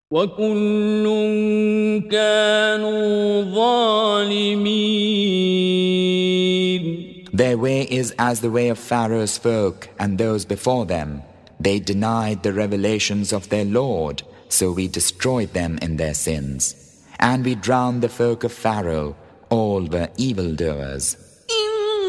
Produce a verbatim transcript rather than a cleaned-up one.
وَكُلٌّ كَانُوا ظَالِمِينَ. Their way is as the way of Pharaoh's folk and those before them. They denied the revelations of their Lord, so we destroyed them in their sins. And we drowned the folk of Pharaoh, all were evildoers.